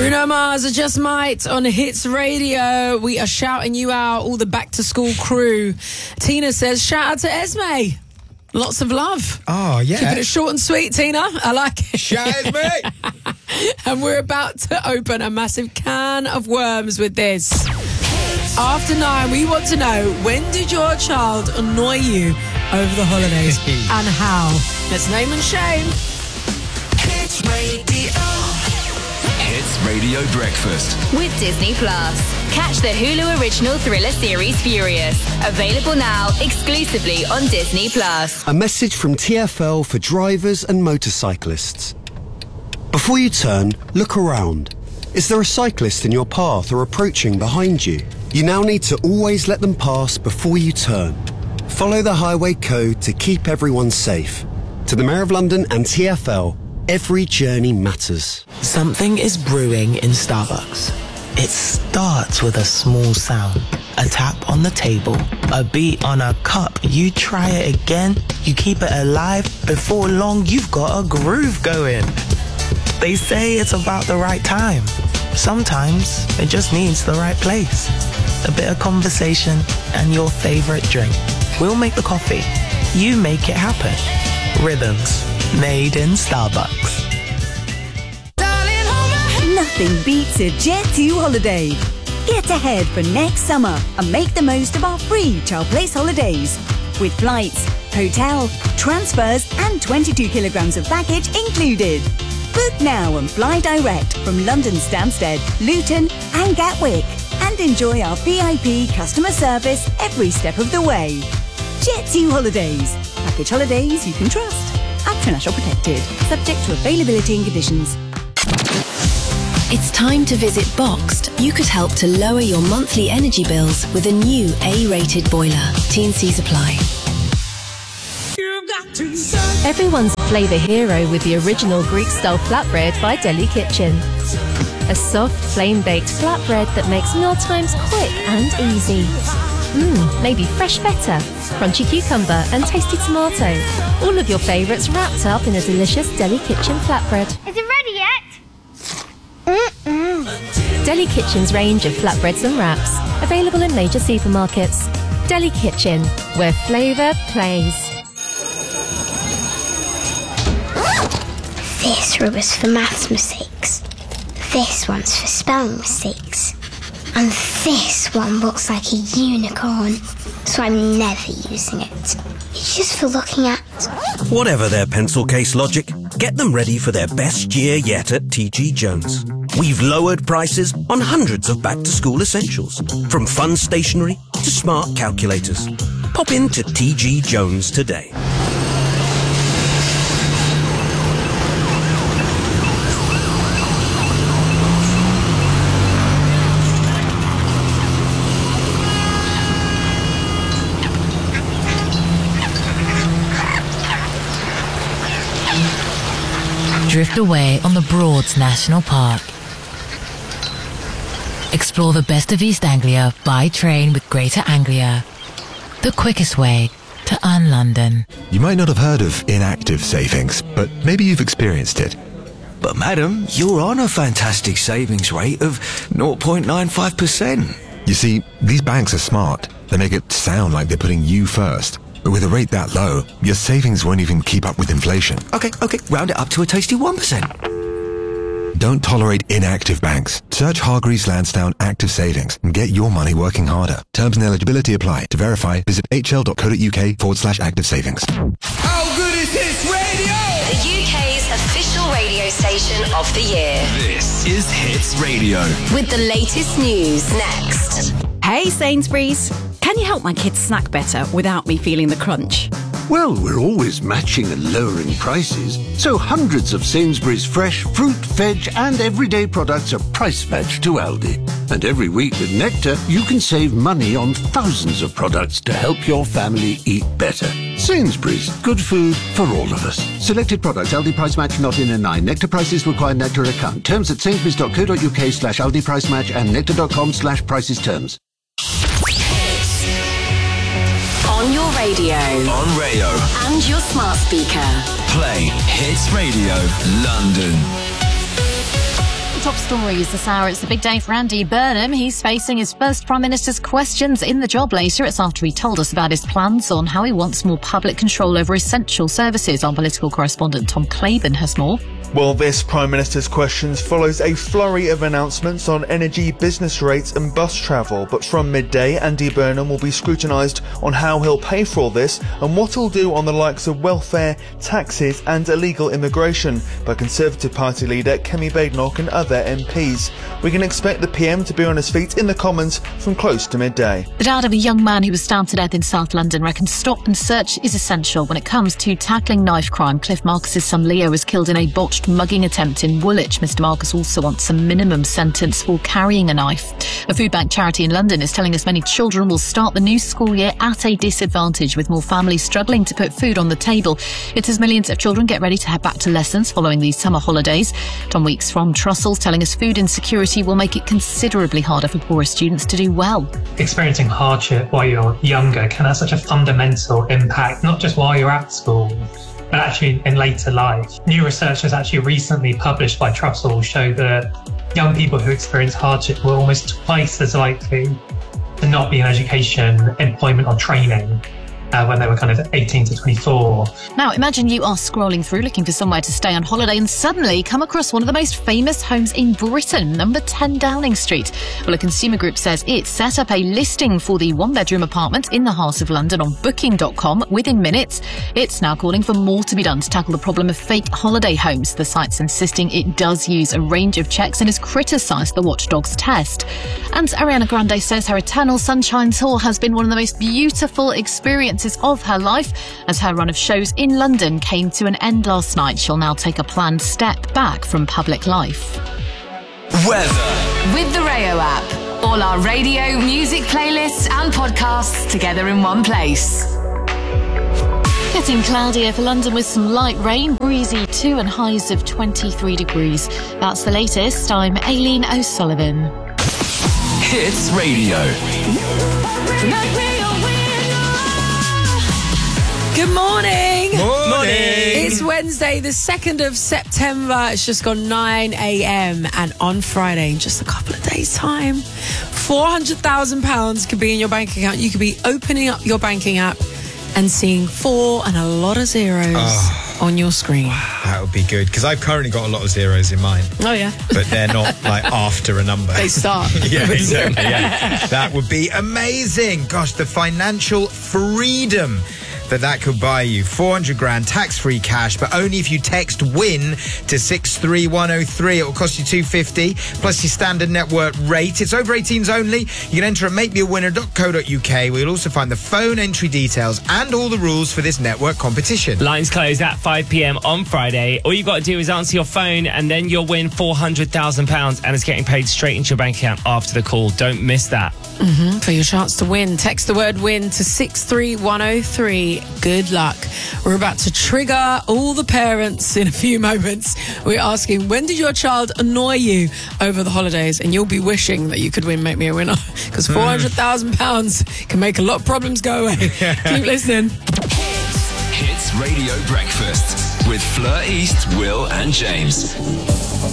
Bruno Mars, I Just Might on Hits Radio. We are shouting you out, all the back to school crew. Tina says, shout out to Esme. Lots of love. Oh, yeah. Keeping it short and sweet, Tina. I like it. Shout Esme. And we're about to open a massive can of worms with this. After 9, we want to know, when did your child annoy you over the holidays and how? Let's name and shame. Hits Radio. Hits Radio Breakfast with Disney Plus. Catch the Hulu original thriller series Furious, available now exclusively on Disney Plus. A message from TfL for drivers and motorcyclists. Before you turn, look around. Is there a cyclist in your path or approaching behind you? You now need to always let them pass before you turn. Follow the highway code to keep everyone safe. To the Mayor of London and TfL, every journey matters. Something is brewing in Starbucks. It starts with a small sound. A tap on the table, a beat on a cup. You try it again, you keep it alive. Before long, you've got a groove going. They say it's about the right time. Sometimes it just needs the right place. A bit of conversation and your favorite drink. We'll make the coffee. You make it happen. Rhythms made in Starbucks. Nothing beats a Jet2 holiday. Get ahead for next summer and make the most of our free Child Place holidays. With flights, hotel, transfers and 22 kilograms of baggage included. Book now and fly direct from London Stansted, Luton and Gatwick. And enjoy our VIP customer service every step of the way. Jet2 Holidays. Package holidays you can trust. International protected. Subject to availability and conditions. It's time to visit Boxed. You could help to lower your monthly energy bills with a new A-rated boiler. T&Cs apply. Everyone's flavour hero with the original Greek-style flatbread by Deli Kitchen. A soft, flame-baked flatbread that makes mealtimes quick and easy. Maybe fresh feta, crunchy cucumber and tasty tomato. All of your favourites wrapped up in a delicious Deli Kitchen flatbread. Is it ready yet? Deli Kitchen's range of flatbreads and wraps, available in major supermarkets. Deli Kitchen, where flavour plays. This rubber's for maths mistakes. This one's for spelling mistakes. And this one looks like a unicorn, so I'm never using it. It's just for looking at. Whatever their pencil case logic, get them ready for their best year yet at TG Jones. We've lowered prices on hundreds of back-to-school essentials, from fun stationery to smart calculators. Pop into TG Jones today. Drift away on the Broads National Park. Explore the best of East Anglia by train with Greater Anglia. The quickest way to un-London. You might not have heard of inactive savings, but maybe you've experienced it. But madam, you're on a fantastic savings rate of 0.95%. You see, these banks are smart. They make it sound like they're putting you first. But with a rate that low, your savings won't even keep up with inflation. Okay, round it up to a tasty 1%. Don't tolerate inactive banks. Search Hargreaves Lansdowne Active Savings and get your money working harder. Terms and eligibility apply. To verify, visit hl.co.uk/active savings. How good is Hits Radio? The UK's official radio station of the year. This is Hits Radio. With the latest news next. Hey Sainsbury's, can you help my kids snack better without me feeling the crunch? Well, we're always matching and lowering prices, so hundreds of Sainsbury's fresh fruit, veg and everyday products are price matched to Aldi. And every week with Nectar, you can save money on thousands of products to help your family eat better. Sainsbury's, good food for all of us. Selected products, Aldi price match not in a 9. Nectar prices require Nectar account. Terms at sainsbury's.co.uk/Aldi price match and nectar.com/prices terms. On your radio. On Rayo. And your smart speaker. Play Hits Radio London. top stories this hour. It's the big day for Andy Burnham. He's facing his first Prime Minister's questions in the job later. It's after he told us about his plans on how he wants more public control over essential services. Our political correspondent Tom Claiborne has more. Well, this Prime Minister's questions follows a flurry of announcements on energy, business rates and bus travel. But from midday, Andy Burnham will be scrutinised on how he'll pay for all this and what he'll do on the likes of welfare, taxes and illegal immigration by Conservative Party leader Kemi Badenoch and other MPs. We can expect the PM to be on his feet in the Commons from close to midday. The dad of a young man who was stabbed to death in South London reckons stop and search is essential when it comes to tackling knife crime. Cliff Marcus's son Leo was killed in a botched mugging attempt in Woolwich. Mr Marcus also wants a minimum sentence for carrying a knife. A food bank charity in London is telling us many children will start the new school year at a disadvantage, with more families struggling to put food on the table. It as millions of children get ready to head back to lessons following these summer holidays. Tom Weeks from Trussell's telling us food insecurity will make it considerably harder for poorer students to do well. Experiencing hardship while you're younger can have such a fundamental impact, not just while you're at school, but actually in later life. New research has actually recently published by Trussell show that young people who experience hardship were almost twice as likely to not be in education, employment or training when they were kind of 18 to 24. Now, imagine you are scrolling through looking for somewhere to stay on holiday and suddenly come across one of the most famous homes in Britain, number 10 Downing Street. Well, a consumer group says it set up a listing for the one-bedroom apartment in the heart of London on Booking.com within minutes. It's now calling for more to be done to tackle the problem of fake holiday homes. The site's insisting it does use a range of checks and has criticised the Watchdog's test. And Ariana Grande says her Eternal Sunshine tour has been one of the most beautiful experiences of her life as her run of shows in London came to an end last night. She'll now take a planned step back from public life. Weather. With the Rayo app, all our radio, music playlists and podcasts together in one place. Getting cloudier for London with some light rain, breezy too, and highs of 23 degrees. That's the latest. I'm Aileen O'Sullivan. Hits Radio. Good morning. Morning. It's Wednesday, the 2nd of September. It's just gone 9 a.m. and on Friday, in just a couple of days' time, £400,000 could be in your bank account. You could be opening up your banking app and seeing 4 and a lot of zeros on your screen. That would be good, because I've currently got a lot of zeros in mine. Oh, yeah. But they're not like after a number. They start. Yeah, exactly. Yeah. That would be amazing. Gosh, the financial freedom that could buy you. 400 grand tax-free cash, but only if you text WIN to 63103. It will cost you $2.50 plus your standard network rate. It's over 18s only. You can enter at makemeawinner.co.uk, where you'll also find the phone entry details and all the rules for this network competition. Lines close at 5 p.m. on Friday. All you've got to do is answer your phone and then you'll win £400,000 and it's getting paid straight into your bank account after the call. Don't miss that. For your chance to win, text the word WIN to 63103. Good luck. We're about to trigger all the parents in a few moments. We're asking, when did your child annoy you over the holidays? And you'll be wishing that you could win Make Me a Winner, because £400,000 can make a lot of problems go away. Keep listening. Hits Radio Breakfast with Fleur East, Will and James.